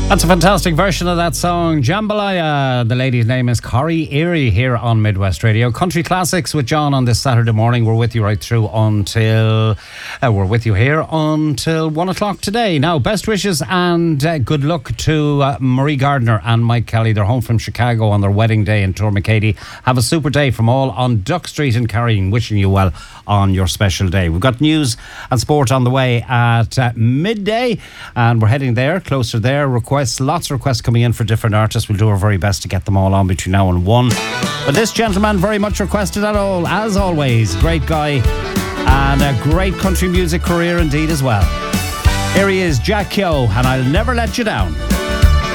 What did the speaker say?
That's a fantastic version of that song, Jambalaya. The lady's name is Corrie Erie here on Midwest Radio. Country Classics with John on this Saturday morning. We're with you right through until... we're with you here until 1 o'clock today. Now, best wishes and good luck to Marie Gardner and Mike Kelly. They're home from Chicago on their wedding day in Tourmakeady. Have a super day from all on Duck Street in Carrying. Wishing you well on your special day. We've got news and sport on the way at midday, and we're heading there, closer there. Lots of requests coming in for different artists. We'll do our very best to get them all on between now and 1. But this gentleman very much requested at all, as always. Great guy and a great country music career indeed as well. Here he is, Jack Keogh, and I'll Never Let You Down.